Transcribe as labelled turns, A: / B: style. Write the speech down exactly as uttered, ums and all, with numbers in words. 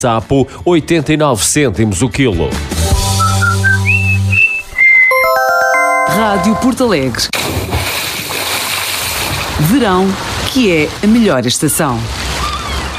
A: Sapo, oitenta e nove cêntimos o quilo.
B: Rádio Porto Alegre. Verão, que é a melhor estação.